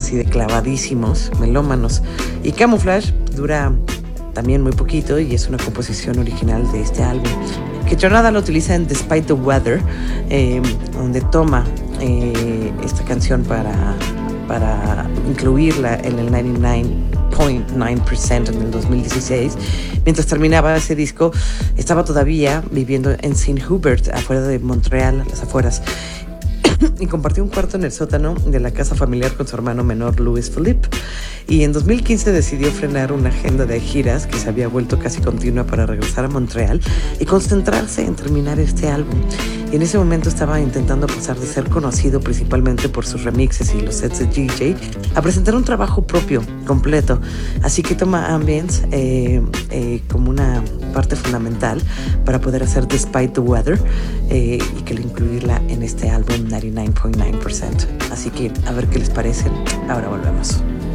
así de clavadísimos, melómanos. Y Camouflage dura también muy poquito y es una composición original de este álbum. Que Tornado lo utiliza en Despite the Weather, donde toma esta canción para incluirla en el 99.9% en el 2016. Mientras terminaba ese disco, estaba todavía viviendo en St. Hubert, afuera de Montreal, a las afueras, y compartió un cuarto en el sótano de la casa familiar con su hermano menor Louis Philippe. Y en 2015 decidió frenar una agenda de giras que se había vuelto casi continua para regresar a Montreal y concentrarse en terminar este álbum. Y en ese momento estaba intentando pasar de ser conocido principalmente por sus remixes y los sets de DJ a presentar un trabajo propio, completo. Así que toma Ambience como una parte fundamental para poder hacer Despite the Weather y que incluirla en este álbum 99.9%. Así que a ver qué les parece. Ahora volvemos.